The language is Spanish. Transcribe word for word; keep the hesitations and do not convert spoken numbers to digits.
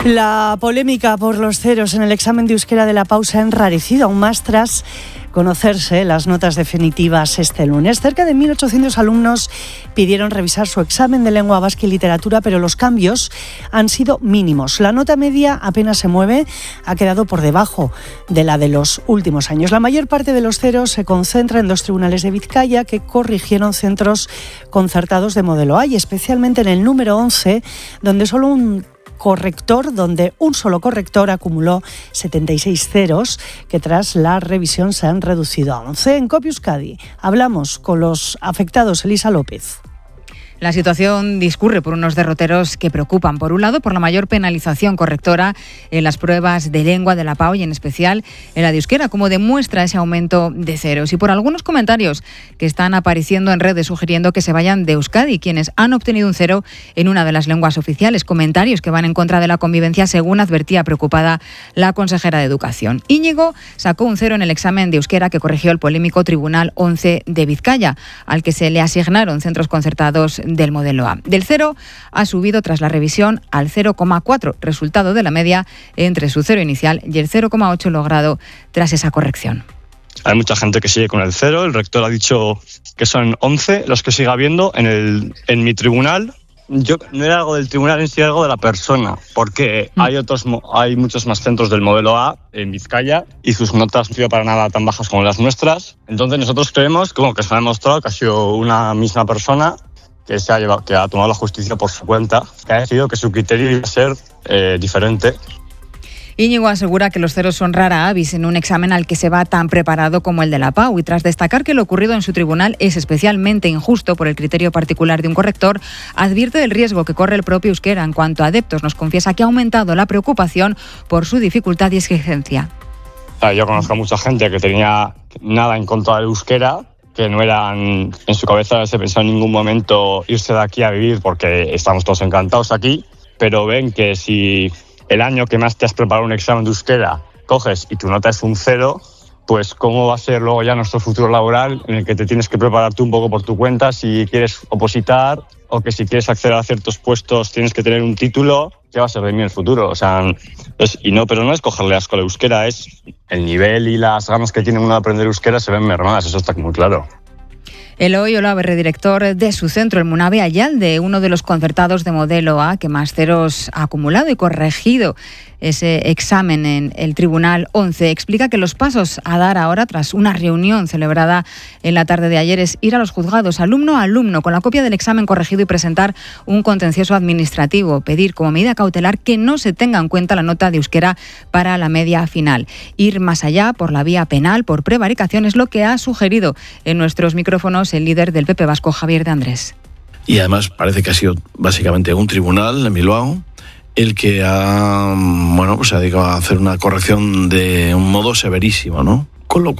La polémica por los ceros en el examen de euskera de la P A U se ha enrarecido aún más tras conocerse las notas definitivas este lunes. Cerca de mil ochocientos alumnos pidieron revisar su examen de lengua vasca y literatura, pero los cambios han sido mínimos. La nota media apenas se mueve, ha quedado por debajo de la de los últimos años. La mayor parte de los ceros se concentra en dos tribunales de Vizcaya que corrigieron centros concertados de modelo A, y especialmente en el número once, donde solo un corrector, donde un solo corrector acumuló setenta y seis ceros, que tras la revisión se han reducido a once. En Copi Euskadi hablamos con los afectados. Elisa López. La situación discurre por unos derroteros que preocupan. Por un lado, por la mayor penalización correctora en las pruebas de lengua de la P A U y en especial en la de euskera, como demuestra ese aumento de ceros. Y por algunos comentarios que están apareciendo en redes sugiriendo que se vayan de Euskadi quienes han obtenido un cero en una de las lenguas oficiales. Comentarios que van en contra de la convivencia, según advertía preocupada la consejera de Educación. Íñigo sacó un cero en el examen de euskera que corrigió el polémico Tribunal once de Vizcaya, al que se le asignaron centros concertados del modelo A. Del cero ha subido tras la revisión al cero coma cuatro, resultado de la media entre su cero inicial y el cero coma ocho logrado tras esa corrección. Hay mucha gente que sigue con el cero. El rector ha dicho que son once los que sigue habiendo en, el, en mi tribunal. Yo, no era algo del tribunal en sí, era algo de la persona, porque mm. hay otros, hay muchos más centros del modelo A en Vizcaya y sus notas no han sido para nada tan bajas como las nuestras. Entonces nosotros creemos como que se ha demostrado que ha sido una misma persona que se ha llevado, que ha tomado la justicia por su cuenta, que ha decidido que su criterio iba a ser eh, diferente. Íñigo asegura que los ceros son rara avis en un examen al que se va tan preparado como el de la P A U, y tras destacar que lo ocurrido en su tribunal es especialmente injusto por el criterio particular de un corrector, advierte del riesgo que corre el propio euskera. En cuanto a adeptos, nos confiesa que ha aumentado la preocupación por su dificultad y exigencia. Yo conozco a mucha gente que tenía nada en contra del euskera, que no eran, en su cabeza no se pensó en ningún momento irse de aquí a vivir porque estamos todos encantados aquí, pero ven que si el año que más te has preparado un examen de euskera coges y tu nota es un cero, pues cómo va a ser luego ya nuestro futuro laboral, en el que te tienes que preparar tú un poco por tu cuenta si quieres opositar, o que si quieres acceder a ciertos puestos tienes que tener un título. ¿Qué va a ser de mí en el futuro? O sea, es, y no, pero no es cogerle asco al euskera, es el nivel y las ganas que tiene uno de aprender euskera se ven mermadas, eso está muy claro. Eloy Olaberri, director de su centro, el Munabe Ayalde, uno de los concertados de modelo A que más ceros ha acumulado y corregido ese examen en el Tribunal once, explica que los pasos a dar ahora, tras una reunión celebrada en la tarde de ayer, es ir a los juzgados alumno a alumno con la copia del examen corregido y presentar un contencioso administrativo, pedir como medida cautelar que no se tenga en cuenta la nota de euskera para la media final. Ir más allá por la vía penal, por prevaricación, es lo que ha sugerido en nuestros micrófonos el líder del P P vasco, Javier de Andrés. Y además parece que ha sido básicamente un tribunal en Bilbao el que ha, bueno, pues se ha dedicado a hacer una corrección de un modo severísimo, ¿no? Con lo